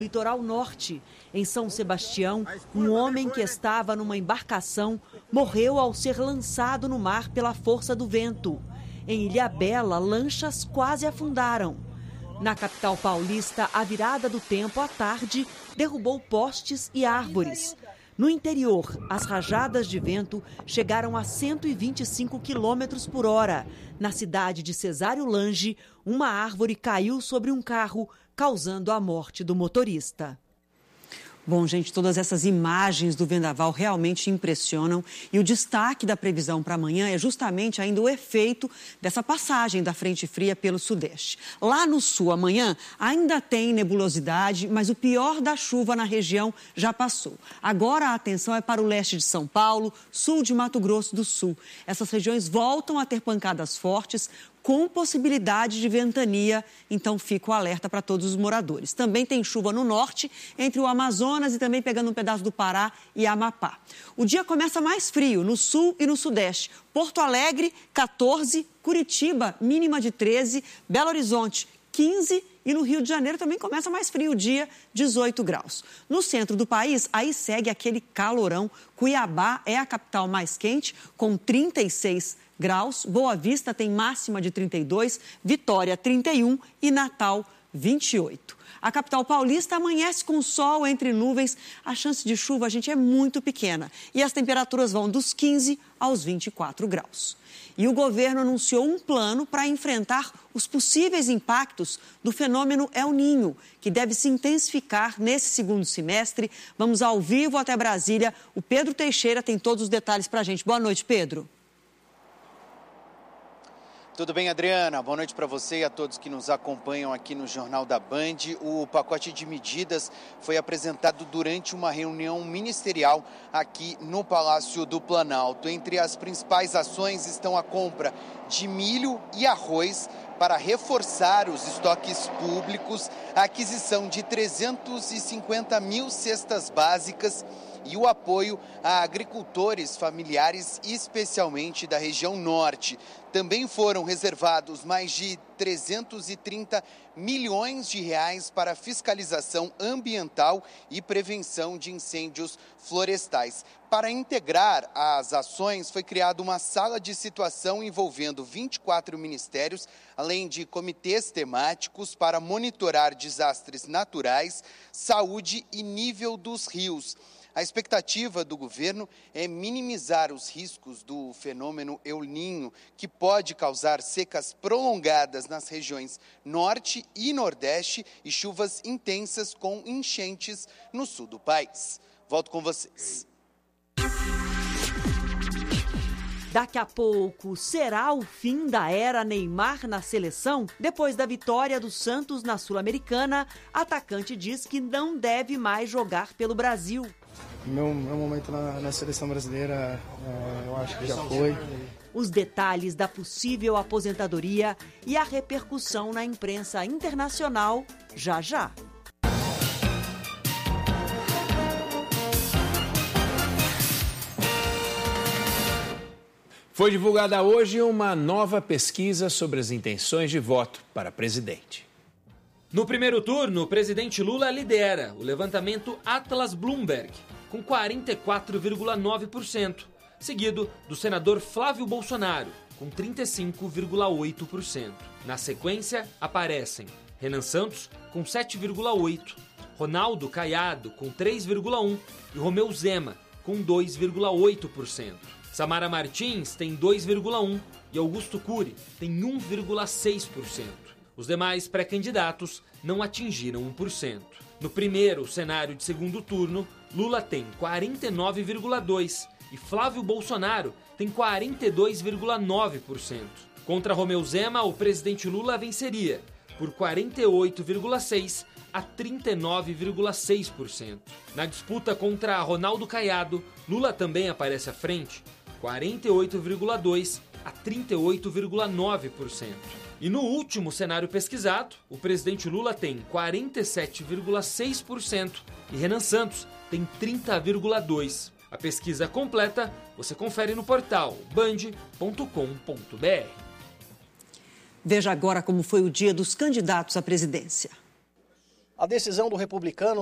Litoral Norte, em São Sebastião, um homem que estava numa embarcação morreu ao ser lançado no mar pela força do vento. Em Ilhabela, lanchas quase afundaram. Na capital paulista, a virada do tempo à tarde derrubou postes e árvores. No interior, as rajadas de vento chegaram a 125 km por hora. Na cidade de Cesário Lange, uma árvore caiu sobre um carro, causando a morte do motorista. Bom, gente, todas essas imagens do vendaval realmente impressionam e o destaque da previsão para amanhã é justamente ainda o efeito dessa passagem da frente fria pelo sudeste. Lá no sul, amanhã, ainda tem nebulosidade, mas o pior da chuva na região já passou. Agora a atenção é para o leste de São Paulo, sul de Mato Grosso do Sul. Essas regiões voltam a ter pancadas fortes, com possibilidade de ventania, então fica o alerta para todos os moradores. Também tem chuva no norte, entre o Amazonas e também pegando um pedaço do Pará e Amapá. O dia começa mais frio no sul e no sudeste. Porto Alegre, 14, Curitiba, mínima de 13, Belo Horizonte, 15 e no Rio de Janeiro também começa mais frio o dia, 18 graus. No centro do país, aí segue aquele calorão. Cuiabá é a capital mais quente, com 36 graus. Boa Vista tem máxima de 32, Vitória 31 e Natal 28. A capital paulista amanhece com sol entre nuvens. A chance de chuva, gente, é muito pequena. E as temperaturas vão dos 15 aos 24 graus. E o governo anunciou um plano para enfrentar os possíveis impactos do fenômeno El Niño, que deve se intensificar nesse segundo semestre. Vamos ao vivo até Brasília. O Pedro Teixeira tem todos os detalhes para a gente. Boa noite, Pedro. Tudo bem, Adriana? Boa noite para você e a todos que nos acompanham aqui no Jornal da Band. O pacote de medidas foi apresentado durante uma reunião ministerial aqui no Palácio do Planalto. Entre as principais ações estão a compra de milho e arroz para reforçar os estoques públicos, a aquisição de 350 mil cestas básicas e o apoio a agricultores familiares, especialmente da região norte. Também foram reservados mais de 330 milhões de reais para fiscalização ambiental e prevenção de incêndios florestais. Para integrar as ações, foi criada uma sala de situação envolvendo 24 ministérios, além de comitês temáticos para monitorar desastres naturais, saúde e nível dos rios. A expectativa do governo é minimizar os riscos do fenômeno El Niño, que pode causar secas prolongadas nas regiões norte e nordeste e chuvas intensas com enchentes no sul do país. Volto com vocês. Daqui a pouco, será o fim da era Neymar na seleção? Depois da vitória do Santos na Sul-Americana, atacante diz que não deve mais jogar pelo Brasil. Meu momento na seleção brasileira, eu acho que já foi. Os detalhes da possível aposentadoria e a repercussão na imprensa internacional, já já. Foi divulgada hoje uma nova pesquisa sobre as intenções de voto para presidente. No primeiro turno, o presidente Lula lidera o levantamento Atlas Bloomberg, com 44,9%, seguido do senador Flávio Bolsonaro, com 35,8%. Na sequência, aparecem Renan Santos, com 7,8%, Ronaldo Caiado, com 3,1% e Romeu Zema, com 2,8%. Samara Martins tem 2,1% e Augusto Cury tem 1,6%. Os demais pré-candidatos não atingiram 1%. No primeiro cenário de segundo turno, Lula tem 49,2% e Flávio Bolsonaro tem 42,9%. Contra Romeu Zema, o presidente Lula venceria por 48,6% a 39,6%. Na disputa contra Ronaldo Caiado, Lula também aparece à frente, 48,2% a 38,9%. E no último cenário pesquisado, o presidente Lula tem 47,6% e Renan Santos tem 30,2%. A pesquisa completa você confere no portal band.com.br. Veja agora como foi o dia dos candidatos à presidência. A decisão do republicano